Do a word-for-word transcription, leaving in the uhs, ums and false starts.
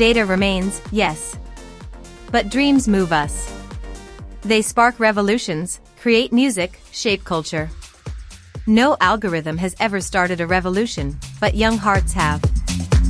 Data remains, yes. But dreams move us. They spark revolutions, create music, shape culture. No algorithm has ever started a revolution, but young hearts have.